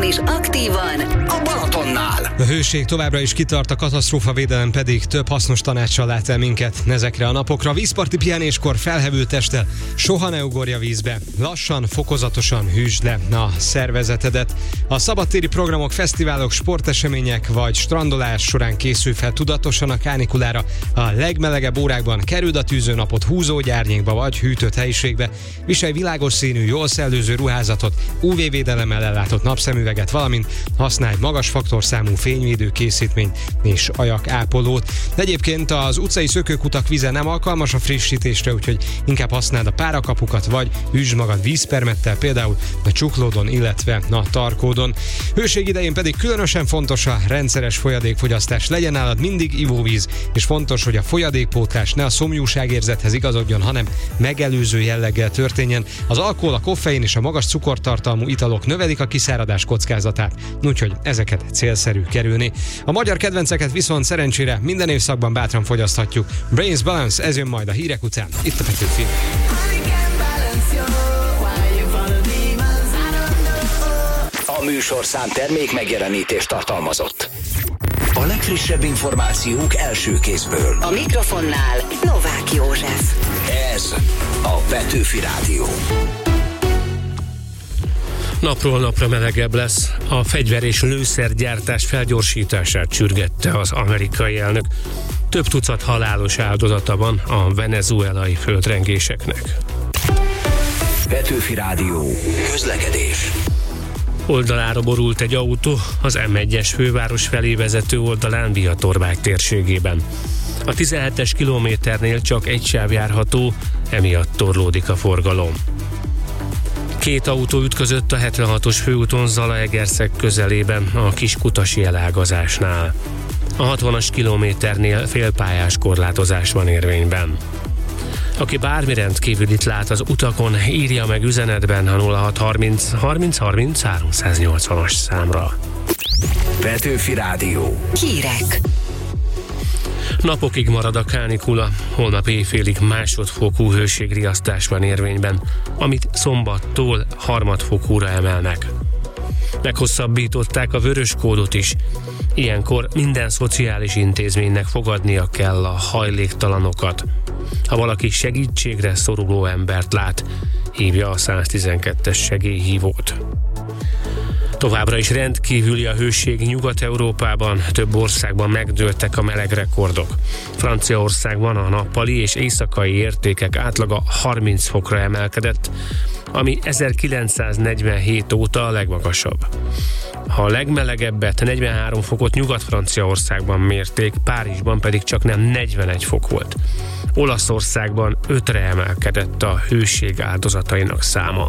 és aktívan a Balatonnál. A hőség továbbra is kitart, a katasztrófavédelem pedig több hasznos tanácssal lát el minket ezekre a napokra. Vízparti pihenéskor felhevült testtel soha ne ugorj a vízbe. Lassan, fokozatosan hűsd le a szervezetedet. A szabadtéri programok, fesztiválok, sportesemények vagy strandolás során készül fel tudatosan a kánikulára. A legmelegebb órákban kerüld a tűzőnapot húzógyárnyékba vagy hűtött helyiségbe. Viselj világos színű, jól szellőző ruházatot, UV-védelemmel ellátott napszemüveget, valamint használj magas faktorszámú fényvédő készítményt és ajakápolót. Egyébként az utcai szökőkutak vize nem alkalmas a frissítésre, úgyhogy inkább használd a párakapukat, vagy hűsd magad vízpermettel, például a csuklódon, illetve a tarkódon. Hőség idején pedig különösen fontos a rendszeres folyadékfogyasztás. Legyen nálad mindig ivóvíz, és fontos, hogy a folyadékpótlás ne a szomjúságérzethez igazodjon, hanem megelőző jelleggel történjen. Az alkohol, a koffein és a magas cukortartalmú italok növelik a kiszáradás kockázatát, úgyhogy ezeket célszerű kerülni. A magyar kedvenceket viszont szerencsére minden évszakban bátran fogyaszthatjuk. Brains Balance, ez jön majd a hírek után. Itt a Petőfi. A műsorszám termék megjelenítést tartalmazott. A legfrissebb információk első kézből. A mikrofonnál Novák József. Ez a Petőfi Rádió. Napról napra melegebb lesz. A fegyver- és lőszergyártás felgyorsítását sürgette az amerikai elnök. Több tucat halálos áldozata van a venezuelai földrengéseknek. Petőfi Rádió. Közlekedés. Oldalára borult egy autó az M1-es főváros felé vezető oldalán Bihar-Torbágy térségében. A 17-es kilométernél csak egy sáv járható, emiatt torlódik a forgalom. Két autó ütközött a 76-os főúton Zalaegerszeg közelében a Kiskutasi elágazásnál. A 60-as kilométernél félpályás korlátozás van érvényben. Aki bármi rendkívülit lát az utakon, írja meg üzenetben a 0630 30 30 380-as számra. Petőfi Rádió. Hírek. Napokig marad a kánikula, holnap éjfélig másodfokú hőségriasztás van érvényben, amit szombattól harmadfokúra emelnek. Meghosszabbították a vörös kódot is. Ilyenkor minden szociális intézménynek fogadnia kell a hajléktalanokat. Ha valaki segítségre szoruló embert lát, hívja a 112-es segélyhívót. Továbbra is rendkívüli a hőség Nyugat-Európában, több országban megdőltek a melegrekordok. Franciaországban a nappali és éjszakai értékek átlaga 30 fokra emelkedett, ami 1947 óta a legmagasabb. A legmelegebbet 43 fokot Nyugat-Franciaországban mérték, Párizsban pedig csak nem 41 fok volt. Olaszországban 5-re emelkedett a hőség áldozatainak száma.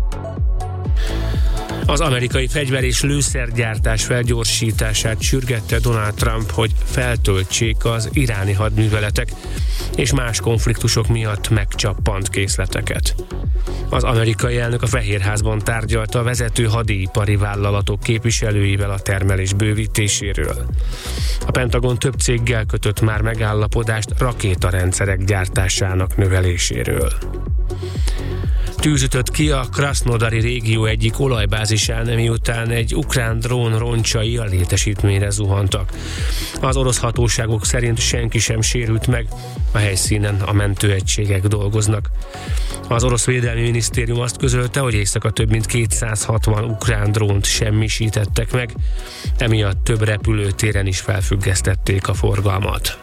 Az amerikai fegyver- és lőszergyártás felgyorsítását sürgette Donald Trump, hogy feltöltsék az iráni hadműveletek és más konfliktusok miatt megcsappant készleteket. Az amerikai elnök a Fehérházban tárgyalta a vezető hadipari vállalatok képviselőivel a termelés bővítéséről. A Pentagon több céggel kötött már megállapodást rakétarendszerek gyártásának növeléséről. Tűzütött ki a Krasznodari régió egyik olajbázisán, miután egy ukrán drón roncsai a létesítményre zuhantak. Az orosz hatóságok szerint senki sem sérült meg, a helyszínen a mentőegységek dolgoznak. Az orosz védelmi minisztérium azt közölte, hogy éjszaka több mint 260 ukrán drónt semmisítettek meg, emiatt több repülőtéren is felfüggesztették a forgalmat.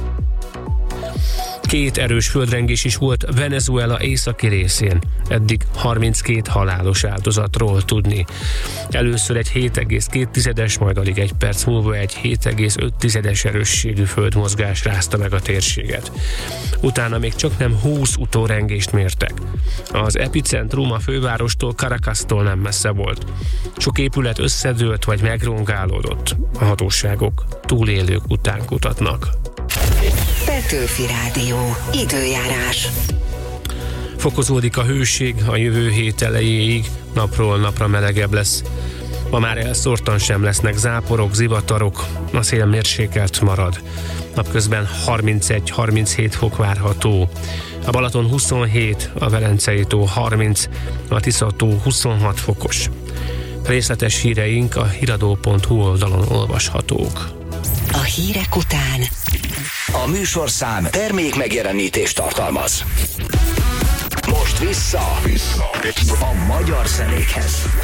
Két erős földrengés is volt Venezuela északi részén. Eddig 32 halálos áldozatról tudni. Először egy 7,2-es, majd alig egy perc múlva egy 7,5-es erősségű földmozgás rázta meg a térséget. Utána még csak nem 20 utórengést mértek. Az epicentrum a fővárostól, Caracastól nem messze volt. Sok épület összedőlt vagy megrongálódott. A hatóságok túlélők után kutatnak. Petőfi Rádió. Időjárás. Fokozódik a hőség a jövő hét elejéig, napról napra melegebb lesz. Ma már elszórtan sem lesznek záporok, zivatarok, a szél mérsékelt marad. Napközben 31-37 fok várható. A Balaton 27, a Velencei tó 30, a Tisza tó 26 fokos. Részletes híreink a hiradó.hu oldalon olvashatók. A hírek után a műsorszám termék megjelenítést tartalmaz. Most vissza a magyar zenékhez.